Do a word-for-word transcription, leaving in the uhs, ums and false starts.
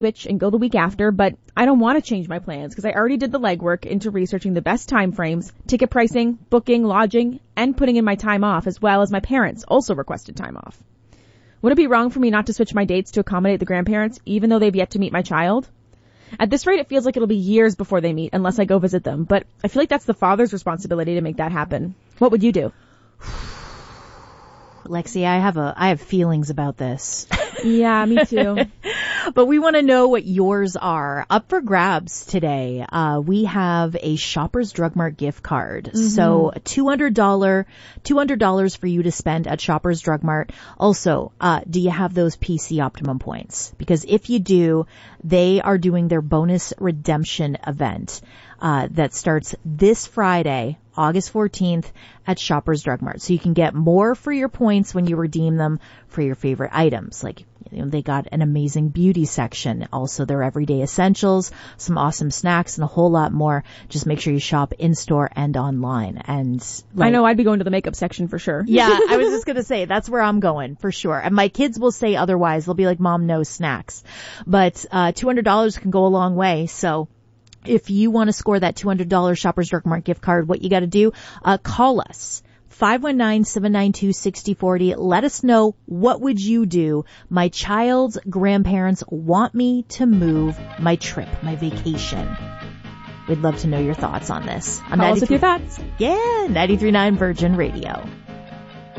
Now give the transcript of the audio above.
switch and go the week after, but I don't want to change my plans because I already did the legwork into researching the best time frames, ticket pricing, booking, lodging, and putting in my time off, as well as my parents also requested time off. Would it be wrong for me not to switch my dates to accommodate the grandparents, even though they've yet to meet my child? At this rate, it feels like it'll be years before they meet unless I go visit them, but I feel like that's the father's responsibility to make that happen. What would you do? Lexi, I have a, I have feelings about this. Yeah, me too. But we want to know what yours are. Up for grabs today, uh, we have a Shoppers Drug Mart gift card. Mm-hmm. So two hundred dollars, two hundred dollars for you to spend at Shoppers Drug Mart. Also, uh, do you have those P C Optimum points? Because if you do, they are doing their bonus redemption event, uh, that starts this Friday, August fourteenth at Shoppers Drug Mart. So you can get more for your points when you redeem them for your favorite items. Like, you know, they got an amazing beauty section, also their everyday essentials, some awesome snacks, and a whole lot more. Just make sure you shop in-store and online. And like, I know I'd be going to the makeup section for sure. Yeah, I was just going to say, that's where I'm going for sure. And my kids will say otherwise. They'll be like, Mom, no snacks. But uh two hundred dollars can go a long way. So if you want to score that two hundred dollars Shoppers Drug Mart gift card, what you got to do, uh, call us. five one nine, seven nine two, six zero four zero. Let us know, what would you do? My child's grandparents want me to move my trip, my vacation. We'd love to know your thoughts on this. Call us with your thoughts. Yeah, ninety-three point nine Virgin Radio.